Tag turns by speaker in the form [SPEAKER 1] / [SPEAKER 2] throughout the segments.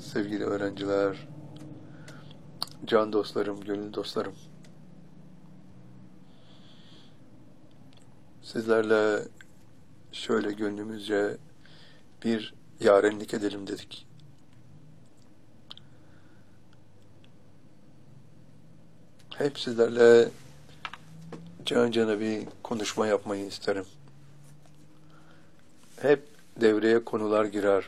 [SPEAKER 1] sevgili öğrenciler, can dostlarım, gönül dostlarım. Sizlerle şöyle gönlümüzce bir yarenlik edelim dedik. Hep sizlerle can cana bir konuşma yapmayı isterim. Hep devreye konular girer.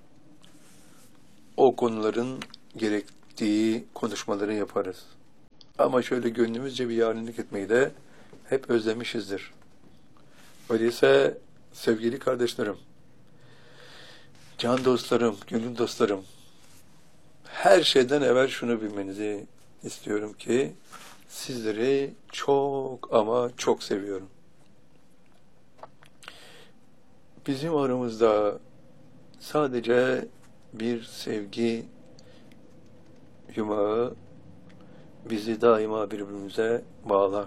[SPEAKER 1] O konuların gerektiği konuşmaları yaparız. Ama şöyle gönlümüzce bir yarenlik etmeyi de hep özlemişizdir. Öyleyse sevgili kardeşlerim, can dostlarım, gönül dostlarım, her şeyden evvel şunu bilmenizi istiyorum ki sizleri çok ama çok seviyorum. Bizim aramızda sadece bir sevgi yumağı bizi daima birbirimize bağlar.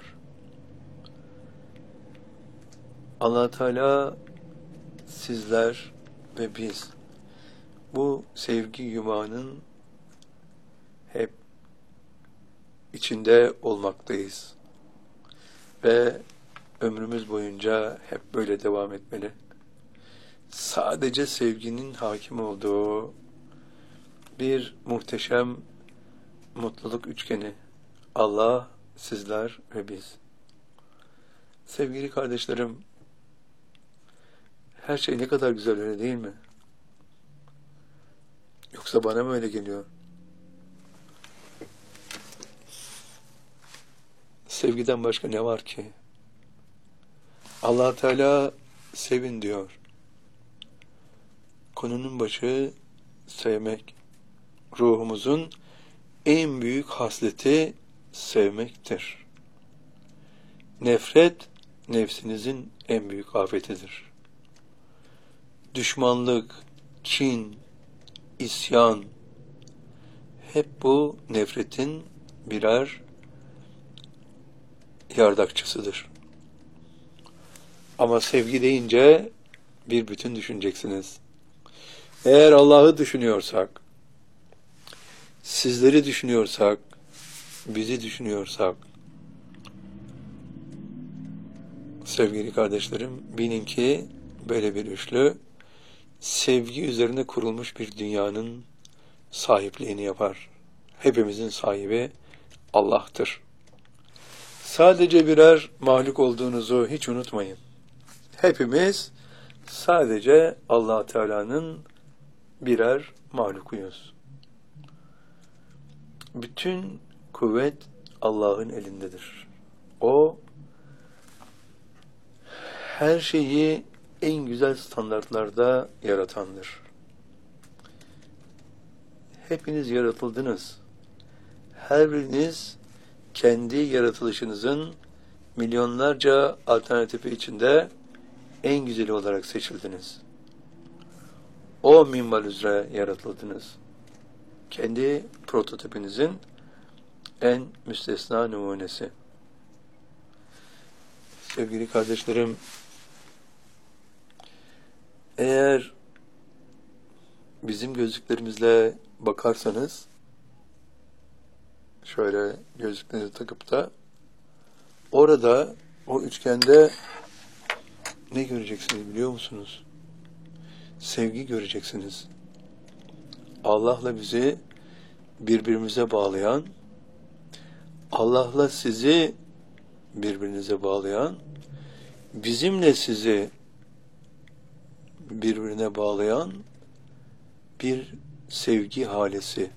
[SPEAKER 1] Allah Teala sizler ve biz bu sevgi yumağının hep içinde olmaktayız. Ve ömrümüz boyunca hep böyle devam etmeli. Sadece sevginin hakim olduğu bir muhteşem mutluluk üçgeni. Allah, sizler ve biz. Sevgili kardeşlerim, her şey ne kadar güzel, öyle değil mi? Yoksa bana mı öyle geliyor? Sevgiden başka ne var ki? Allah Teala sevin diyor. Konunun başı sevmek. Ruhumuzun en büyük hasleti sevmektir. Nefret, nefsinizin en büyük afetidir. Düşmanlık, kin, isyan, hep bu nefretin birer yardakçısıdır. Ama sevgi deyince bir bütün düşüneceksiniz. Eğer Allah'ı düşünüyorsak, sizleri düşünüyorsak, bizi düşünüyorsak, sevgili kardeşlerim, bilin ki böyle bir üçlü, sevgi üzerine kurulmuş bir dünyanın sahipliğini yapar. Hepimizin sahibi Allah'tır. Sadece birer mahluk olduğunuzu hiç unutmayın. Hepimiz sadece Allah Teala'nın birer mahlukuyuz. Bütün kuvvet Allah'ın elindedir. O her şeyi en güzel standartlarda yaratandır. Hepiniz yaratıldınız. Her biriniz kendi yaratılışınızın milyonlarca alternatifi içinde en güzeli olarak seçildiniz. O minval üzere yaratıldınız. Kendi prototipinizin en müstesna numunesi. Sevgili kardeşlerim, eğer bizim gözlüklerimizle bakarsanız, şöyle gözlüklerinizi takıp da orada, o üçgende ne göreceksiniz biliyor musunuz? Sevgi göreceksiniz. Allah'la bizi birbirimize bağlayan, Allah'la sizi birbirinize bağlayan, bizimle sizi birbirine bağlayan bir sevgi halesi.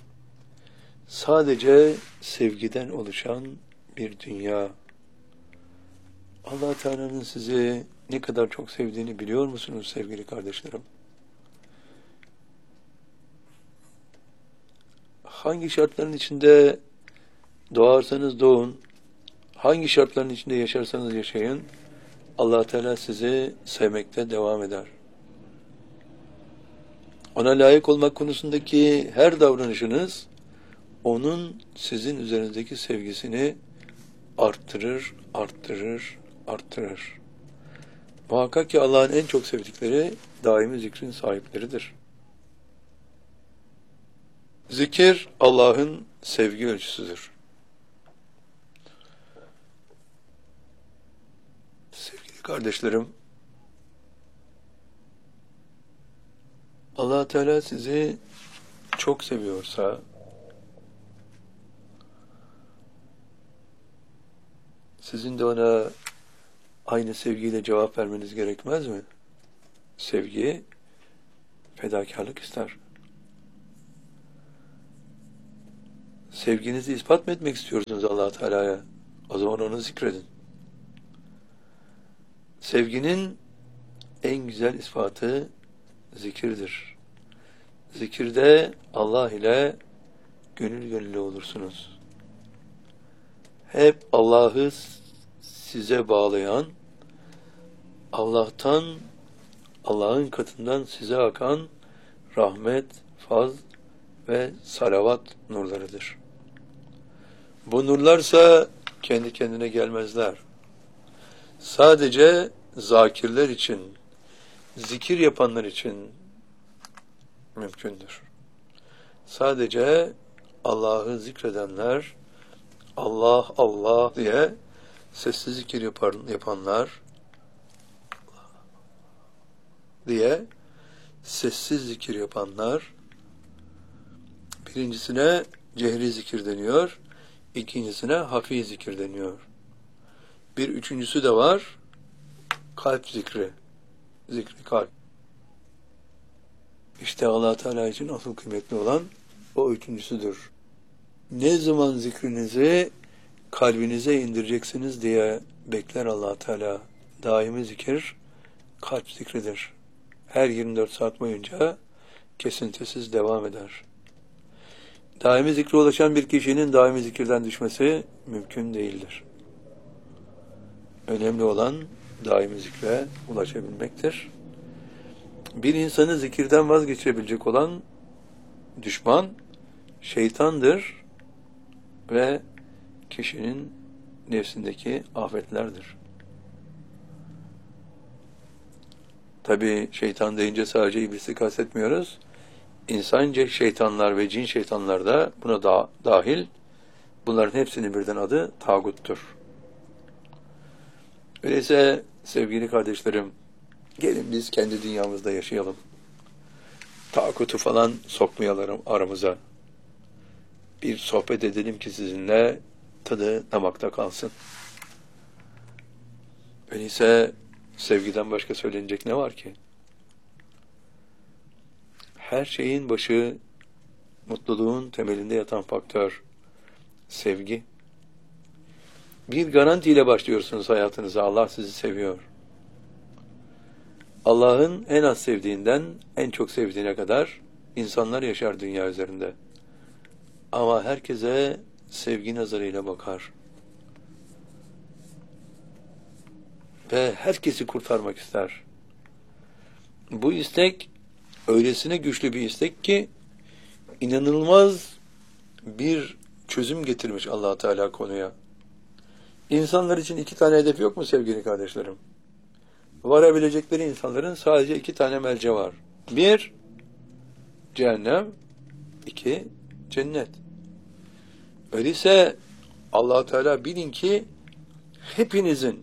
[SPEAKER 1] Sadece sevgiden oluşan bir dünya. Allah Teala'nın sizi ne kadar çok sevdiğini biliyor musunuz sevgili kardeşlerim? Hangi şartların içinde doğarsanız doğun, hangi şartların içinde yaşarsanız yaşayın, Allah Teala sizi sevmekte devam eder. Ona layık olmak konusundaki her davranışınız, onun sizin üzerinizdeki sevgisini arttırır, arttırır, arttırır. Muhakkak ki Allah'ın en çok sevdikleri daimi zikrin sahipleridir. Zikir Allah'ın sevgi ölçüsüdür. Sevgili kardeşlerim, Allah Teala sizi çok seviyorsa, sizin de ona aynı sevgiyle cevap vermeniz gerekmez mi? Sevgi, fedakarlık ister. Sevginizi ispat mı etmek istiyorsunuz Allah Teala'ya? O zaman onu zikredin. Sevginin en güzel ispatı zikirdir. Zikirde Allah ile gönül gönüle olursunuz. Hep Allah'ı size bağlayan, Allah'ın katından size akan rahmet, faz ve salavat nurlarıdır. Bu nurlarsa kendi kendine gelmezler. Sadece zakirler için, zikir yapanlar için mümkündür. Sadece Allah'ı zikredenler, Allah Allah diye sessiz zikir yapanlar birincisine cehri zikir deniyor, ikincisine hafi zikir deniyor. Bir üçüncüsü de var, kalp zikri kalp. İşte Allah Teala için asıl kıymetli olan o üçüncüsüdür. Ne zaman zikrinizi kalbinize indireceksiniz diye bekler Allah Teala. Daimi zikir kalp zikridir. Her 24 saat boyunca kesintisiz devam eder. Daimi zikre ulaşan bir kişinin daimi zikirden düşmesi mümkün değildir. Önemli olan daimi zikre ulaşabilmektir. Bir insanı zikirden vazgeçirebilecek olan düşman şeytandır ve kişinin nefsindeki afetlerdir. Tabi şeytan deyince sadece iblisi kastetmiyoruz. İnsanca şeytanlar ve cin şeytanlar da buna dahil. Bunların hepsinin birden adı tağuttur. Öyleyse sevgili kardeşlerim, gelin biz kendi dünyamızda yaşayalım. Tağutu falan sokmayalım aramıza. Bir sohbet edelim ki sizinle tadı damakta kalsın. Öyleyse sevgiden başka söylenecek ne var ki? Her şeyin başı, mutluluğun temelinde yatan faktör, sevgi. Bir garantiyle başlıyorsunuz hayatınıza. Allah sizi seviyor. Allah'ın en az sevdiğinden en çok sevdiğine kadar insanlar yaşar dünya üzerinde. Ama herkese sevgi nazarıyla bakar. Ve herkesi kurtarmak ister. Bu istek öylesine güçlü bir istek ki inanılmaz bir çözüm getirmiş Allah Teala konuya. İnsanlar için 2 tane hedef yok mu sevgili kardeşlerim? Varabilecekleri insanların sadece 2 tane melce var. 1, cehennem. 2, cennet. Öyleyse Allah Teala bilin ki hepinizin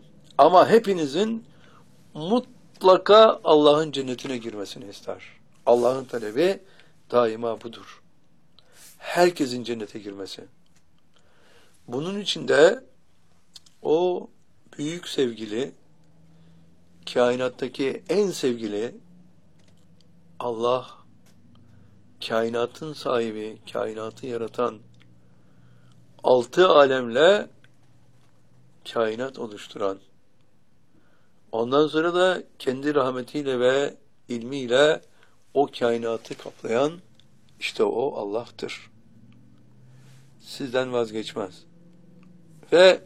[SPEAKER 1] mutlaka Allah'ın cennetine girmesini ister. Allah'ın talebi daima budur. Herkesin cennete girmesi. Bunun için de o büyük sevgili, kainattaki en sevgili Allah, kainatın sahibi, kainatı yaratan, 6 alemle kainat oluşturan, ondan sonra da kendi rahmetiyle ve ilmiyle o kainatı kaplayan, işte o Allah'tır. Sizden vazgeçmez. Ve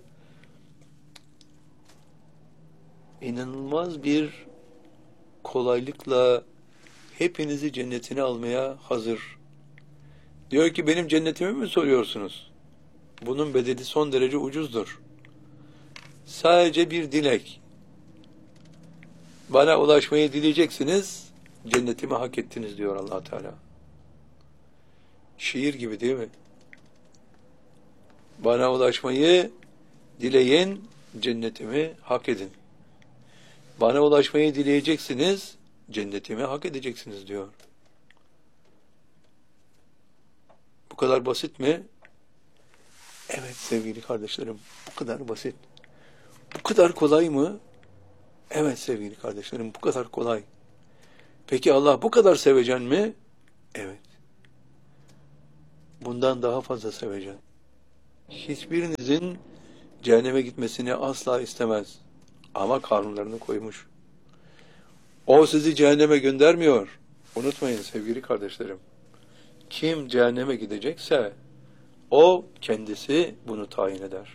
[SPEAKER 1] inanılmaz bir kolaylıkla hepinizi cennetine almaya hazır. Diyor ki benim cennetimi mi soruyorsunuz? Bunun bedeli son derece ucuzdur. Sadece bir dilek. Bana ulaşmayı dileyeceksiniz, cennetimi hak ettiniz diyor Allah Teala. Şiir gibi değil mi? Bana ulaşmayı dileyin, cennetimi hak edin. Bana ulaşmayı dileyeceksiniz, cennetimi hak edeceksiniz diyor. Bu kadar basit mi? Evet sevgili kardeşlerim, bu kadar basit. Bu kadar kolay mı? Evet sevgili kardeşlerim, bu kadar kolay. Peki Allah bu kadar sevecen mi? Evet. Bundan daha fazla sevecen. Hiçbirinizin cehenneme gitmesini asla istemez. Ama kanunlarını koymuş. O sizi cehenneme göndermiyor. Unutmayın sevgili kardeşlerim. Kim cehenneme gidecekse o kendisi bunu tayin eder.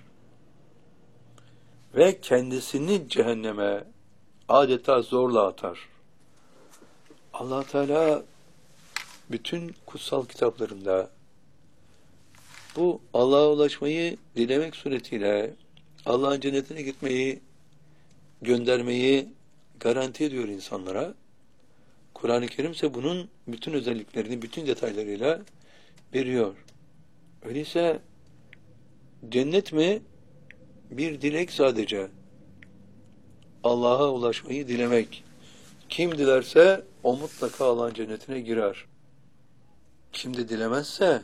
[SPEAKER 1] Ve kendisini cehenneme adeta zorla atar. Allah Teala bütün kutsal kitaplarında bu Allah'a ulaşmayı dilemek suretiyle Allah'ın cennetine gitmeyi, göndermeyi garanti ediyor insanlara. Kur'an-ı Kerim ise bunun bütün özelliklerini, bütün detaylarıyla veriyor. Öyleyse cennet mi? Bir dilek sadece. Allah'a ulaşmayı dilemek. Kim dilerse o mutlaka Allah'ın cennetine girer. Kim de dilemezse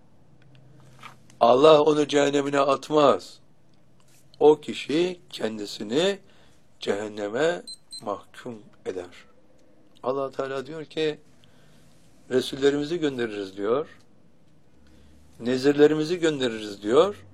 [SPEAKER 1] Allah onu cehennemine atmaz. O kişi kendisini cehenneme mahkum eder. Allah Teala diyor ki Resullerimizi göndeririz diyor. Nezirlerimizi göndeririz diyor.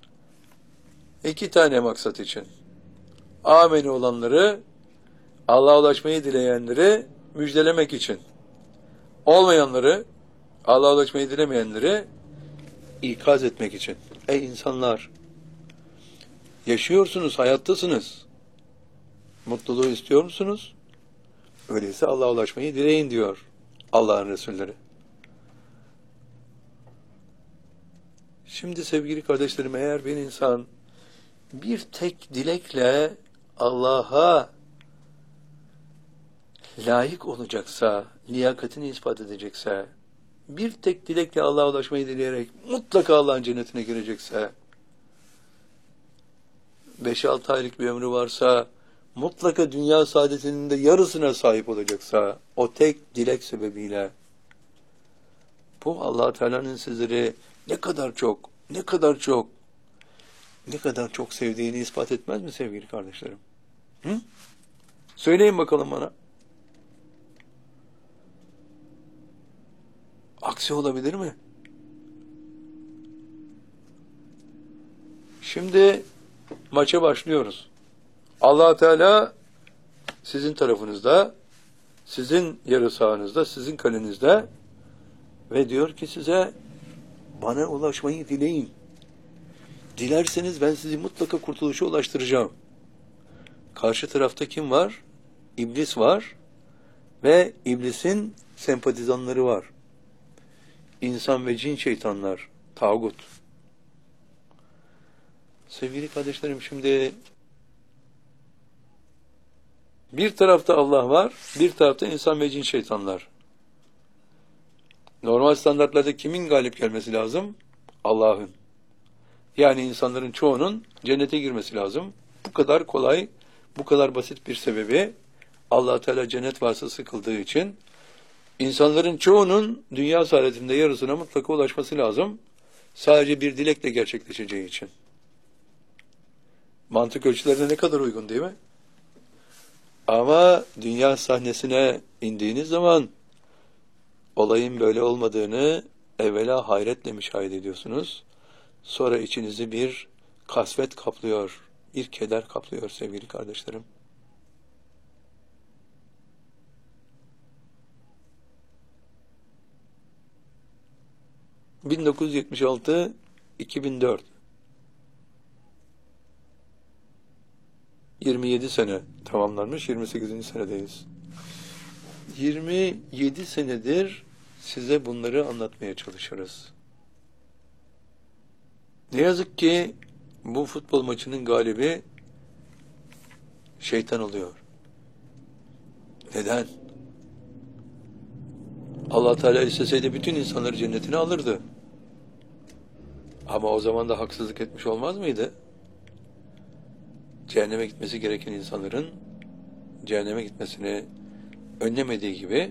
[SPEAKER 1] 2 tane maksat için. Ameni olanları, Allah'a ulaşmayı dileyenleri müjdelemek için. Olmayanları, Allah'a ulaşmayı dilemeyenleri ikaz etmek için. Ey insanlar! Yaşıyorsunuz, hayattasınız. Mutluluğu istiyor musunuz? Öyleyse Allah'a ulaşmayı dileyin diyor Allah'ın Resulleri. Şimdi sevgili kardeşlerim, eğer bir insan bir tek dilekle Allah'a layık olacaksa, liyakatini ispat edecekse, bir tek dilekle Allah'a ulaşmayı dileyerek mutlaka Allah'ın cennetine girecekse, 5-6 aylık bir ömrü varsa, mutlaka dünya saadetinin de yarısına sahip olacaksa, o tek dilek sebebiyle, bu Allah Teala'nın sizleri ne kadar çok, ne kadar çok, ne kadar çok sevdiğini ispat etmez mi sevgili kardeşlerim? Hı? Söyleyin bakalım bana. Aksi olabilir mi? Şimdi maça başlıyoruz. Allah Teala sizin tarafınızda, sizin yarı sahanızda, sizin kalenizde ve diyor ki size bana ulaşmayı dileyin. Dilerseniz ben sizi mutlaka kurtuluşa ulaştıracağım. Karşı tarafta kim var? İblis var ve iblisin sempatizanları var. İnsan ve cin şeytanlar, tağut. Sevgili kardeşlerim, şimdi bir tarafta Allah var, bir tarafta insan ve cin şeytanlar. Normal standartlarda kimin galip gelmesi lazım? Allah'ın. Yani insanların çoğunun cennete girmesi lazım. Bu kadar kolay, bu kadar basit bir sebebi Allah Teala cennet vasıtası kıldığı için insanların çoğunun dünya saadetinde yarısına mutlaka ulaşması lazım. Sadece bir dilekle gerçekleşeceği için. Mantık ölçülerine ne kadar uygun değil mi? Ama dünya sahnesine indiğiniz zaman olayın böyle olmadığını evvela hayretle müşahede ediyorsunuz. Sonra içinizi bir kasvet kaplıyor, bir keder kaplıyor sevgili kardeşlerim. ...1976-2004... 27 sene tamamlanmış, 28. senedeyiz. 27 senedir size bunları anlatmaya çalışırız. Ne yazık ki bu futbol maçının galibi şeytan oluyor. Neden? Allah Teala isteseydi bütün insanları cennetine alırdı. Ama o zaman da haksızlık etmiş olmaz mıydı? Cehenneme gitmesi gereken insanların cehenneme gitmesini önlemediği gibi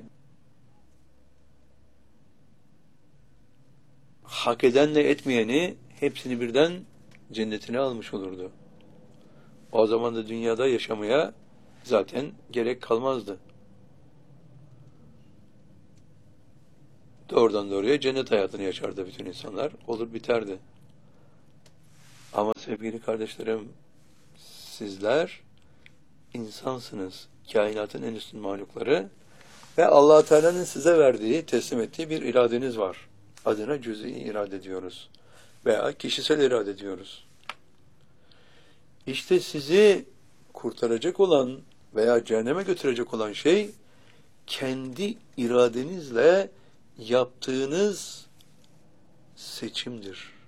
[SPEAKER 1] hak edenle etmeyeni hepsini birden cennetine almış olurdu. O zaman da dünyada yaşamaya zaten gerek kalmazdı. Doğrudan doğruya cennet hayatını yaşardı bütün insanlar. Olur biterdi. Ama sevgili kardeşlerim, sizler insansınız. Kainatın en üstün mahlukları ve Allah Teala'nın size verdiği, teslim ettiği bir iradeniz var. Adına cüz'i irade diyoruz. Veya kişisel irade diyoruz. İşte sizi kurtaracak olan veya cehenneme götürecek olan şey kendi iradenizle yaptığınız seçimdir.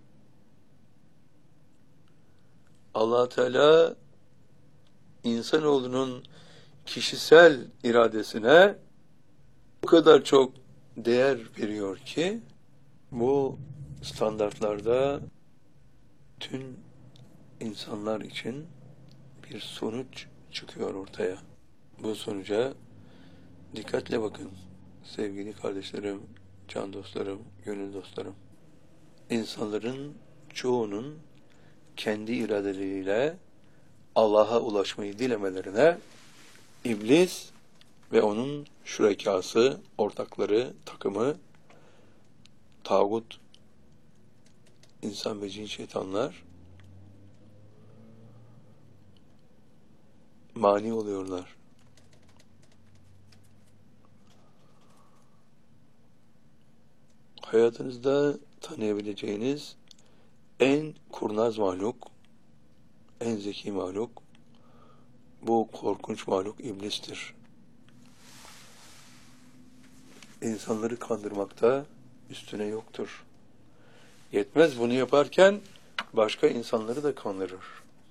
[SPEAKER 1] Allah Teala insanoğlunun kişisel iradesine bu kadar çok değer veriyor ki bu standartlarda tüm insanlar için bir sonuç çıkıyor ortaya. Bu sonuca dikkatle bakın sevgili kardeşlerim, can dostlarım, gönül dostlarım. İnsanların çoğunun kendi iradeleriyle Allah'a ulaşmayı dilemelerine iblis ve onun şürekası, ortakları, takımı, tağut, insan ve cin şeytanlar mani oluyorlar. Hayatınızda tanıyabileceğiniz en kurnaz mahluk, en zeki mahluk, bu korkunç mahluk iblistir. İnsanları kandırmakta üstüne yoktur. Yetmez, bunu yaparken başka insanları da kandırır.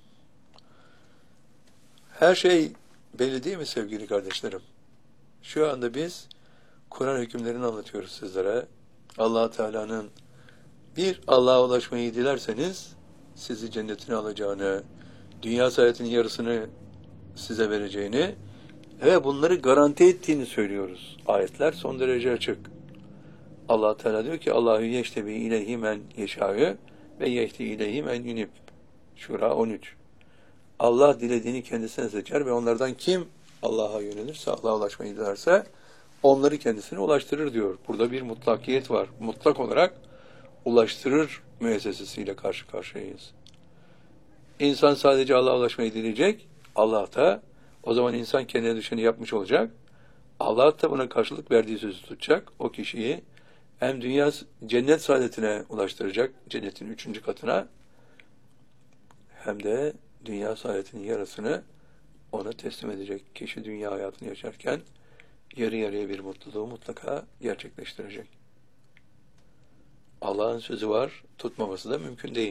[SPEAKER 1] Her şey belli değil mi sevgili kardeşlerim? Şu anda biz Kur'an hükümlerini anlatıyoruz sizlere. Allah Teala'nın bir Allah'a ulaşmayı dilerseniz sizi cennetine alacağını, dünya saadetinin yarısını size vereceğini ve bunları garanti ettiğini söylüyoruz. Ayetler son derece açık. Allah Teala diyor ki Allahu yeştebi ileyhi men yeşâ'ü ve yehdi ileyhi men yunib. Şura 13. Allah dilediğini kendisine seçer ve onlardan kim Allah'a yönelirse, Allah'a ulaşmayı dilerse onları kendisine ulaştırır diyor. Burada bir mutlakiyet var. Mutlak olarak ulaştırır müessesesiyle karşı karşıyayız. İnsan sadece Allah'a ulaşmayı dileyecek. Allah da o zaman insan kendine düşeni yapmış olacak. Allah da buna karşılık verdiği sözü tutacak. O kişiyi hem dünya cennet saadetine ulaştıracak, cennetin 3. katına, hem de dünya saadetinin yarısını ona teslim edecek. Kişi dünya hayatını yaşarken yarı yarıya bir mutluluğu mutlaka gerçekleştirecek. Allah'ın sözü var, tutmaması da mümkün değil.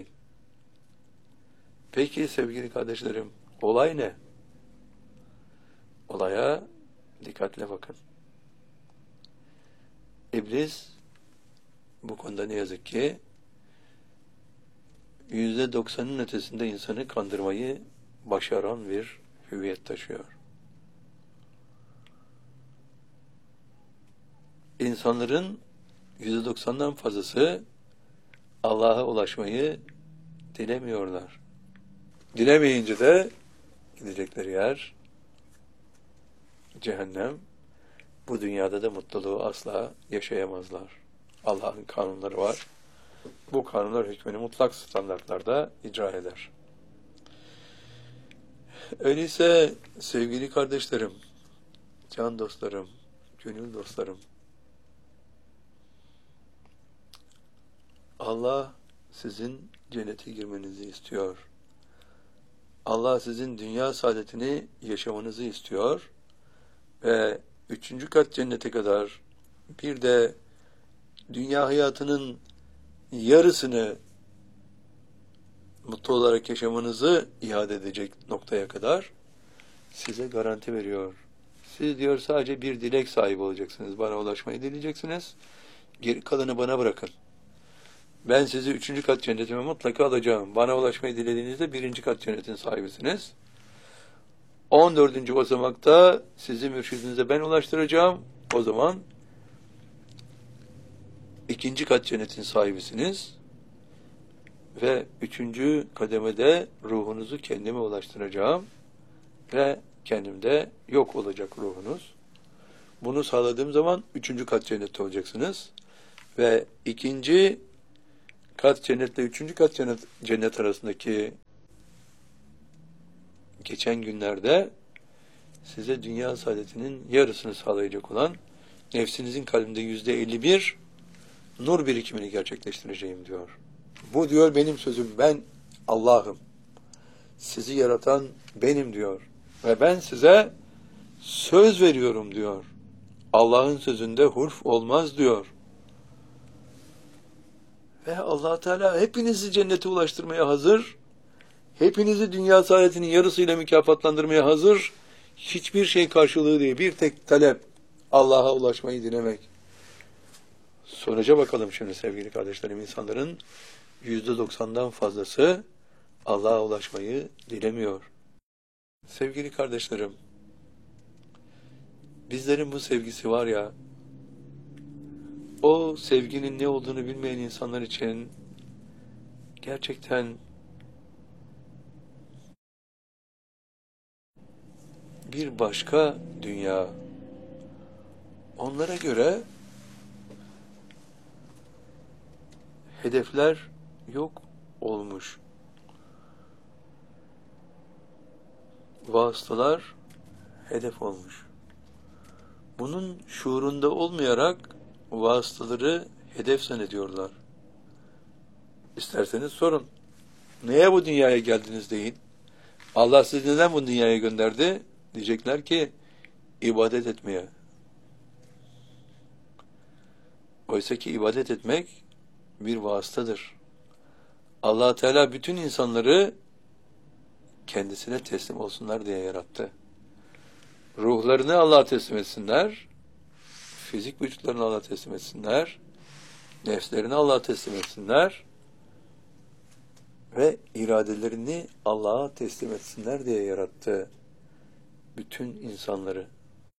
[SPEAKER 1] Peki sevgili kardeşlerim, olay ne? Olaya dikkatle bakın. İblis bu konuda ne yazık ki %90'ın ötesinde insanı kandırmayı başaran bir hüviyet taşıyor. İnsanların %90'dan fazlası Allah'a ulaşmayı dilemiyorlar. Dilemeyince de gidecekleri yer cehennem. Bu dünyada da mutluluğu asla yaşayamazlar. Allah'ın kanunları var. Bu kanunlar hükmünü mutlak standartlarda icra eder. Öyleyse sevgili kardeşlerim, can dostlarım, gönül dostlarım, Allah sizin cennete girmenizi istiyor. Allah sizin dünya saadetini yaşamanızı istiyor ve 3. kat cennete kadar bir de dünya hayatının yarısını mutlu olarak yaşamanızı iade edecek noktaya kadar size garanti veriyor. Siz diyor sadece bir dilek sahibi olacaksınız. Bana ulaşmayı dileyeceksiniz. Geri kalanı bana bırakın. Ben sizi 3. kat cennetime mutlaka alacağım. Bana ulaşmayı dilediğinizde 1. kat cennetin sahibisiniz. 14. basamakta sizi mürşidinize ben ulaştıracağım. O zaman 2. kat cennetin sahibisiniz. Ve 3. kademede ruhunuzu kendime ulaştıracağım. Ve kendimde yok olacak ruhunuz. Bunu sağladığım zaman 3. kat cennette olacaksınız. Ve 2. kat cennetle 3. kat cennet arasındaki geçen günlerde size dünya saadetinin yarısını sağlayacak olan nefsinizin kalbinde %51 nur birikimini gerçekleştireceğim diyor. Bu diyor benim sözüm, ben Allah'ım. Sizi yaratan benim diyor. Ve ben size söz veriyorum diyor. Allah'ın sözünde hurf olmaz diyor. Ve Allah Teala hepinizi cennete ulaştırmaya hazır. Hepinizi dünya saadetinin yarısıyla mükafatlandırmaya hazır. Hiçbir şey karşılığı değil. Bir tek talep. Allah'a ulaşmayı dilemek. Sonuca bakalım şimdi sevgili kardeşlerim. İnsanların %90'dan fazlası Allah'a ulaşmayı dilemiyor. Sevgili kardeşlerim, bizlerin bu sevgisi var ya, o sevginin ne olduğunu bilmeyen insanlar için gerçekten bir başka dünya. Onlara göre hedefler yok olmuş. Vasıtalar hedef olmuş. Bunun şuurunda olmayarak vasıtaları hedef zannediyorlar. İsterseniz sorun. Neye bu dünyaya geldiniz deyin. Allah sizi neden bu dünyaya gönderdi? Diyecekler ki ibadet etmeye. Oysa ki ibadet etmek bir vasıtadır. Allah Teala bütün insanları kendisine teslim olsunlar diye yarattı. Ruhlarını Allah'a teslim etsinler, fizik vücutlarını Allah'a teslim etsinler, nefslerini Allah'a teslim etsinler ve iradelerini Allah'a teslim etsinler diye yarattı bütün insanları.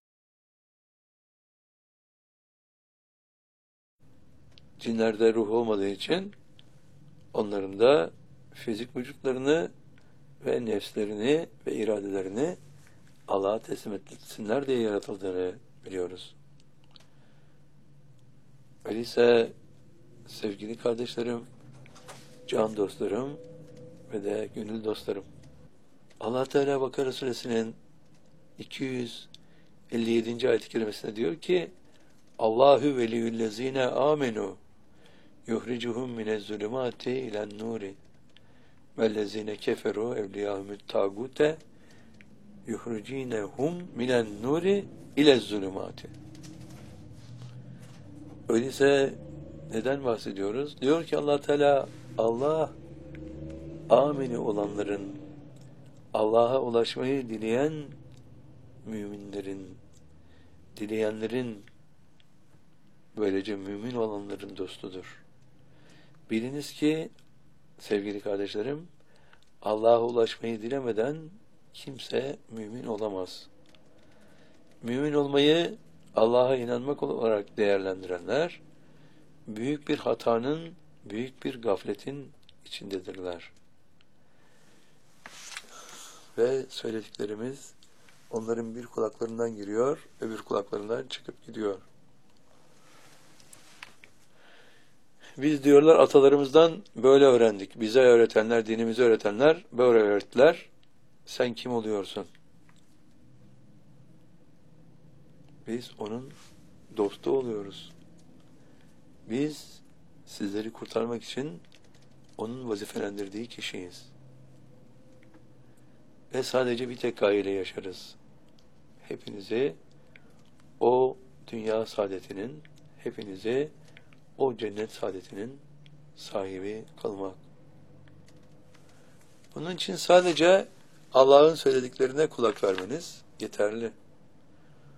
[SPEAKER 1] Cinlerde ruh olmadığı için onların da fizik vücutlarını ve nefslerini ve iradelerini Allah'a teslim etsinler diye yaratıldığını biliyoruz. Öyleyse sevgili kardeşlerim, can dostlarım ve de gönül dostlarım, Allah Teala Bakara Suresinin 257. ayet-i kerimesinde diyor ki Allahu veliyyüllezine amenu yuhricuhum minezzulumati ilen nuri vellezine keferu evliyahumut tagute yuhricinehum minen nuri ilezzulumati. Öyleyse neden bahsediyoruz? Diyor ki Allah Teala, Allah amini olanların, Allah'a ulaşmayı dileyen müminlerin, dileyenlerin, böylece mümin olanların dostudur. Biliniz ki sevgili kardeşlerim, Allah'a ulaşmayı dilemeden kimse mümin olamaz. Mümin olmayı Allah'a inanmak olarak değerlendirenler, büyük bir hatanın, büyük bir gafletin içindedirler. Ve söylediklerimiz onların bir kulaklarından giriyor, öbür kulaklarından çıkıp gidiyor. Biz diyorlar atalarımızdan böyle öğrendik. Bize öğretenler, dinimizi öğretenler böyle öğrettiler. Sen kim oluyorsun? Biz onun dostu oluyoruz. Biz sizleri kurtarmak için onun vazifelendirdiği kişiyiz. Ve sadece bir tek gayeyle yaşarız. Hepinizi o dünya saadetinin, hepinizi o cennet saadetinin sahibi kılmak. Bunun için sadece Allah'ın söylediklerine kulak vermeniz yeterli.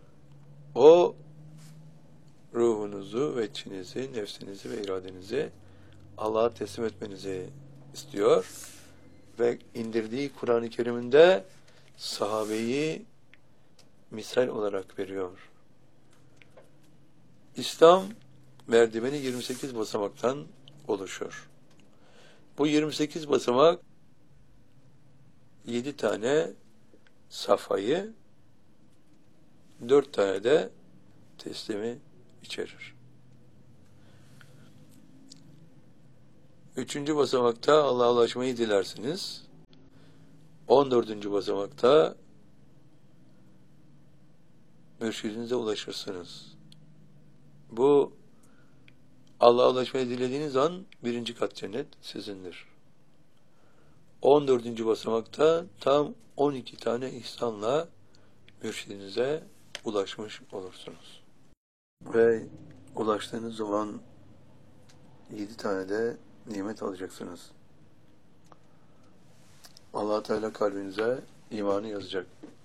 [SPEAKER 1] O ruhunuzu ve içinizi, nefsinizi ve iradenizi Allah'a teslim etmenizi istiyor ve indirdiği Kur'an-ı Kerim'inde sahabeyi misal olarak veriyor. İslam merdiveni 28 basamaktan oluşur. Bu 28 basamak 7 tane safayı, 4 tane de teslimi içerir. 3. basamakta Allah'a ulaşmayı dilersiniz. 14. basamakta mürşidinize ulaşırsınız. Bu Allah'a ulaşmayı dilediğiniz an 1. kat cennet sizindir. 14. basamakta tam 12 tane ihsanla mürşidinize ulaşmış olursunuz. Ve ulaştığınız zaman 7 tane de nimet alacaksınız. Allah Teala kalbinize imanı yazacak.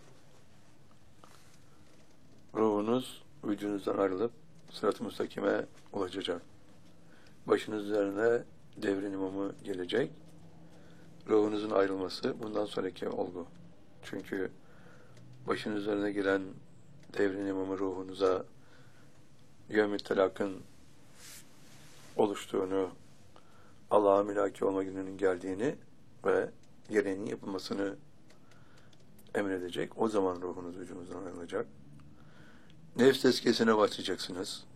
[SPEAKER 1] Ruhunuz vücudunuzdan ayrılıp sırat-ı müstakime ulaşacak. Başınız üzerine devrin imamı gelecek. Ruhunuzun ayrılması bundan sonraki olgu. Çünkü başınız üzerine gelen devrin imamı ruhunuza yevm-i telakın oluştuğunu, Allah'a mülaki olma gününün geldiğini ve gereğinin yapılmasını emredecek. O zaman ruhunuz vücudunuzdan ayrılacak. Nefs tezkiyesine başlayacaksınız.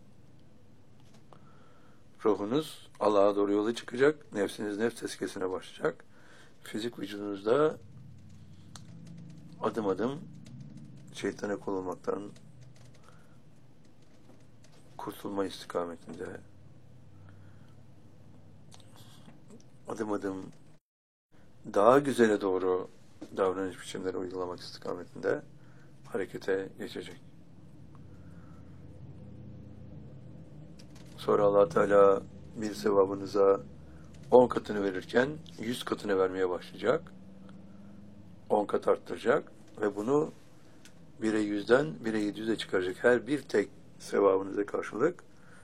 [SPEAKER 1] Ruhunuz Allah'a doğru yola çıkacak. Nefsiniz nefs tezkiyesine başlayacak. Fizik vücudunuzda adım adım şeytana kul olmaktan kurtulma istikametinde, adım adım daha güzele doğru davranış biçimleri uygulamak istikametinde harekete geçecek. Sonra Allah Teala bir sevabınıza 10 katını verirken 100 katını vermeye başlayacak. 10 kat arttıracak ve bunu 1'e 100'den 1'e 700'e çıkaracak. Her bir tek sevabınıza karşılık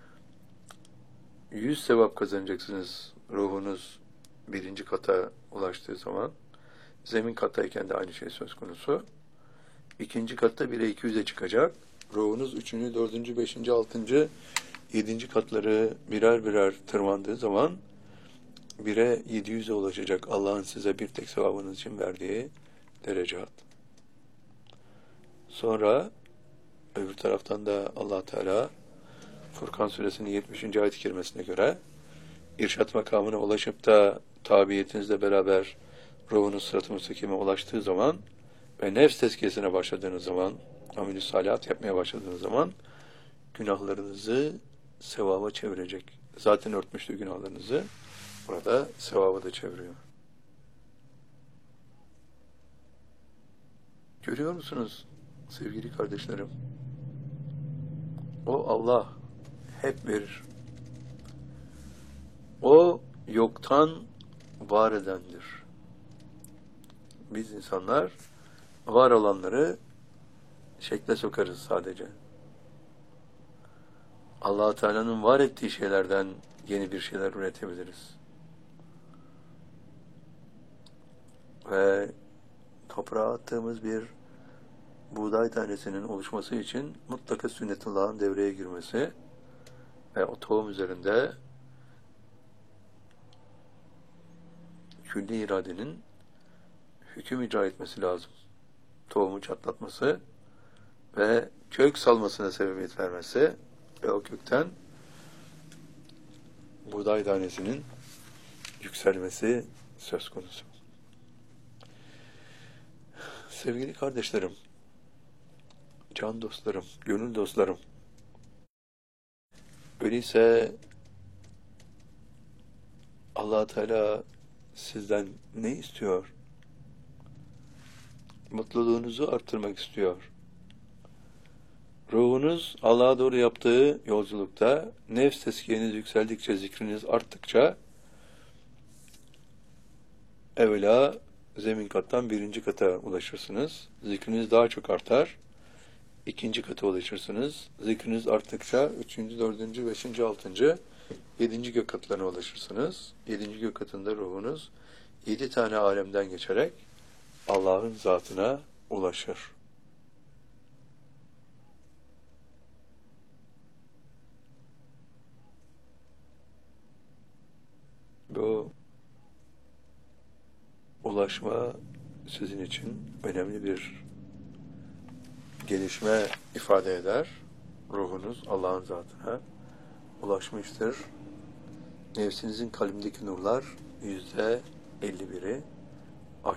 [SPEAKER 1] 100 sevap kazanacaksınız. Ruhunuz 1. kata ulaştığı zaman. Zemin kattayken de aynı şey söz konusu. 2. katta 1'e 200'e çıkacak. Ruhunuz 3. 4. 5. 6. 7. katları birer birer tırmandığı zaman 1'e 700'e ulaşacak Allah'ın size bir tek sevabınız için verdiği derecat. Sonra öbür taraftan da Allah Teala Furkan Suresinin 70. ayet-i kerimesine göre irşat makamına ulaşıp da tabiyetinizle beraber ruhunuz sırat-ı müstakime ulaştığı zaman ve nefs tezkiyesine başladığınız zaman, amel-i salihat yapmaya başladığınız zaman günahlarınızı sevaba çevirecek. Zaten örtmüştü günahlarınızı. Burada sevaba da çeviriyor. Görüyor musunuz sevgili kardeşlerim? O Allah hep verir. O yoktan var edendir. Biz insanlar var olanları şekle sokarız sadece. Allah Teala'nın var ettiği şeylerden yeni bir şeyler üretebiliriz. Ve toprağa attığımız bir buğday tanesinin oluşması için mutlaka sünnetullah'ın devreye girmesi ve o tohum üzerinde külli iradenin hüküm icra etmesi lazım. Tohumu çatlatması ve kök salmasına sebebiyet vermesi ve o kökten buğday tanesinin yükselmesi söz konusu. Sevgili kardeşlerim, can dostlarım, gönül dostlarım, öyleyse Allah Teala sizden ne istiyor? Mutluluğunuzu arttırmak istiyor. Ruhunuz Allah'a doğru yaptığı yolculukta nefs tezkiyeniz yükseldikçe, zikriniz arttıkça evvela zemin kattan 1. kata ulaşırsınız. Zikriniz daha çok artar. ikinci kata ulaşırsınız. Zikriniz arttıkça üçüncü, dördüncü, beşinci, altıncı, yedinci gök katlarına ulaşırsınız. Yedinci gök katında ruhunuz 7 tane alemden geçerek Allah'ın zatına ulaşır. Bu ulaşma sizin için önemli bir gelişme ifade eder. Ruhunuz Allah'ın zatına ulaşmıştır. Nefsinizin kalbindeki nurlar %51'i